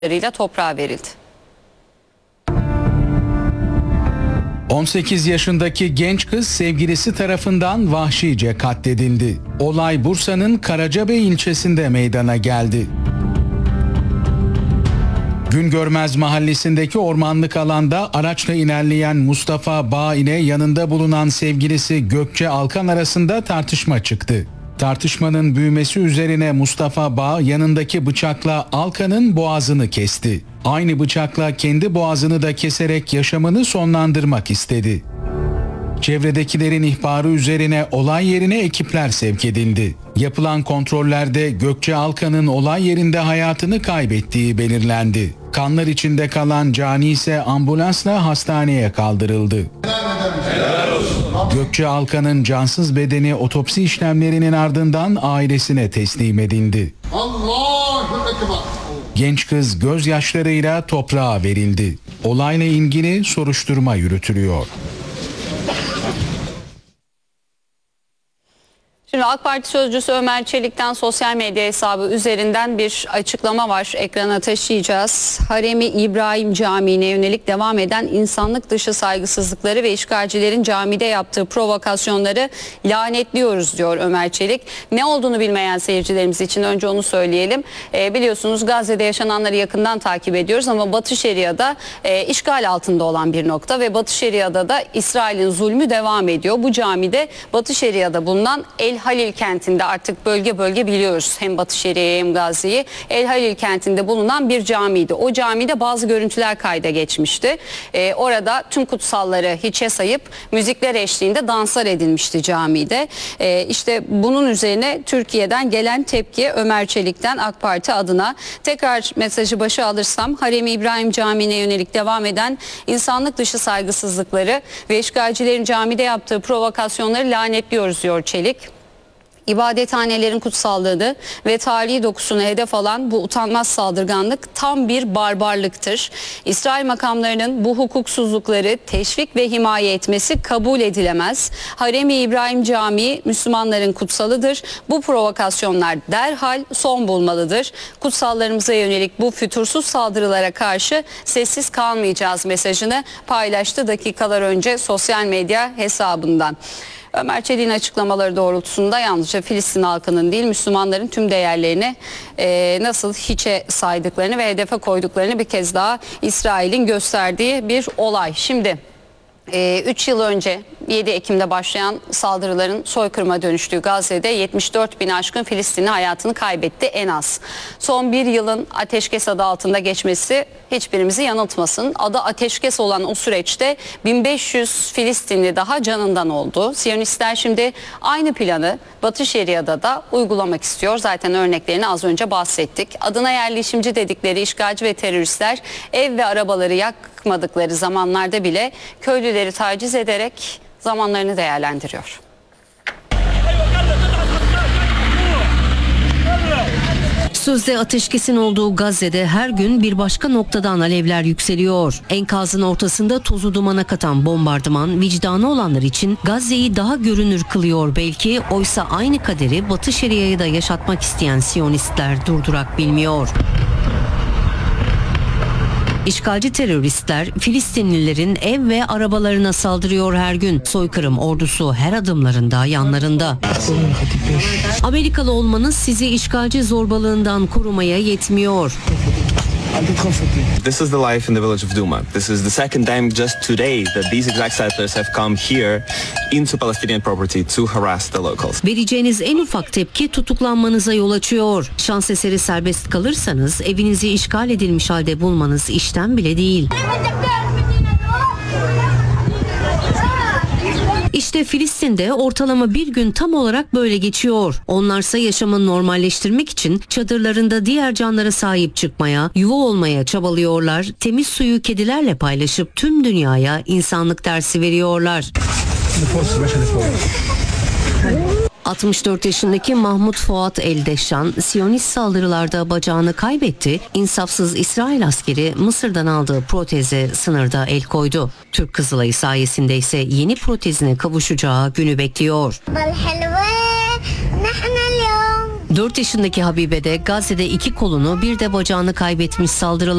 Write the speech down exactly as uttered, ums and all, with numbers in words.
toprağa verildi. on sekiz yaşındaki genç kız sevgilisi tarafından vahşice katledildi. Olay Bursa'nın Karacabey ilçesinde meydana geldi. Güngörmez mahallesindeki ormanlık alanda araçla ilerleyen Mustafa Bağ ile yanında bulunan sevgilisi Gökçe Alkan arasında tartışma çıktı. Tartışmanın büyümesi üzerine Mustafa Bağ yanındaki bıçakla Alkan'ın boğazını kesti. Aynı bıçakla kendi boğazını da keserek yaşamını sonlandırmak istedi. Çevredekilerin ihbarı üzerine olay yerine ekipler sevk edildi. Yapılan kontrollerde Gökçe Alkan'ın olay yerinde hayatını kaybettiği belirlendi. Kanlar içinde kalan cani ise ambulansla hastaneye kaldırıldı. Gökçe Alkan'ın cansız bedeni otopsi işlemlerinin ardından ailesine teslim edildi. Allahu Ekber. Genç kız gözyaşlarıyla toprağa verildi. Olayla ilgili soruşturma yürütülüyor. Şimdi AK Parti sözcüsü Ömer Çelik'ten sosyal medya hesabı üzerinden bir açıklama var. Ekrana taşıyacağız. Harem-i İbrahim Camii'ne yönelik devam eden insanlık dışı saygısızlıkları ve işgalcilerin camide yaptığı provokasyonları lanetliyoruz diyor Ömer Çelik. Ne olduğunu bilmeyen seyircilerimiz için önce onu söyleyelim. E, biliyorsunuz Gazze'de yaşananları yakından takip ediyoruz ama Batı Şeria'da e, işgal altında olan bir nokta ve Batı Şeria'da da İsrail'in zulmü devam ediyor. Bu camide Batı Şeria'da bulunan El Halil kentinde, artık bölge bölge biliyoruz hem Batı Şeria'yı hem Gazze'yi, El Halil kentinde bulunan bir camiydi. O camide bazı görüntüler kayda geçmişti. Ee, orada tüm kutsalları hiçe sayıp müzikler eşliğinde danslar edilmişti camide. Ee, işte bunun üzerine Türkiye'den gelen tepki Ömer Çelik'ten AK Parti adına. Tekrar mesajı başa alırsam, Harem-i İbrahim Camii'ne yönelik devam eden insanlık dışı saygısızlıkları ve işgalcilerin camide yaptığı provokasyonları lanetliyoruz diyor Çelik. İbadethanelerin kutsallığını ve tarihi dokusunu hedef alan bu utanmaz saldırganlık tam bir barbarlıktır. İsrail makamlarının bu hukuksuzlukları teşvik ve himaye etmesi kabul edilemez. Harem-i İbrahim Camii Müslümanların kutsalıdır. Bu provokasyonlar derhal son bulmalıdır. Kutsallarımıza yönelik bu fütursuz saldırılara karşı sessiz kalmayacağız mesajını paylaştı dakikalar önce sosyal medya hesabından. Ömer Çelik'in açıklamaları doğrultusunda yalnızca Filistin halkının değil, Müslümanların tüm değerlerini e, nasıl hiçe saydıklarını ve hedefe koyduklarını bir kez daha İsrail'in gösterdiği bir olay. Şimdi üç yıl önce yedi Ekim'de başlayan saldırıların soykırıma dönüştüğü Gazze'de yetmiş dört bin aşkın Filistinli hayatını kaybetti en az. Son bir yılın ateşkes adı altında geçmesi hiçbirimizi yanıltmasın. Adı ateşkes olan o süreçte bin beş yüz Filistinli daha canından oldu. Siyonistler şimdi aynı planı Batı Şeria'da da uygulamak istiyor. Zaten örneklerini az önce bahsettik. Adına yerleşimci dedikleri işgalci ve teröristler ev ve arabaları yakmadıkları zamanlarda bile köylüleri taciz ederek zamanlarını değerlendiriyor. Sözde ateşkesin olduğu Gazze'de her gün bir başka noktadan alevler yükseliyor. Enkazın ortasında tozu dumana katan bombardıman vicdanı olanlar için Gazze'yi daha görünür kılıyor belki. Oysa aynı kaderi Batı Şeria'yı da yaşatmak isteyen Siyonistler durdurak bilmiyor. İşgalci teröristler Filistinlilerin ev ve arabalarına saldırıyor her gün. Soykırım ordusu her adımlarında yanlarında. Amerikalı olmanız sizi işgalci zorbalığından korumaya yetmiyor. This is the life in the village of Duma. This is the second time just today that these exact settlers have come here into Palestinian property to harass the locals. Vereceğiniz en ufak tepki tutuklanmanıza yol açıyor. Şans eseri serbest kalırsanız evinizi işgal edilmiş halde bulmanız işten bile değil. İşte Filistin'de ortalama bir gün tam olarak böyle geçiyor. Onlarsa yaşamını normalleştirmek için çadırlarında diğer canlara sahip çıkmaya, yuva olmaya çabalıyorlar. Temiz suyu kedilerle paylaşıp tüm dünyaya insanlık dersi veriyorlar. altmış dört yaşındaki Mahmut Fuat Eldeşan, Siyonist saldırılarda bacağını kaybetti. İnsafsız İsrail askeri Mısır'dan aldığı proteze sınırda el koydu. Türk Kızılayı sayesinde ise yeni protezine kavuşacağı günü bekliyor. dört yaşındaki Habibe de Gazze'de iki kolunu bir de bacağını kaybetmiş. Saldırılar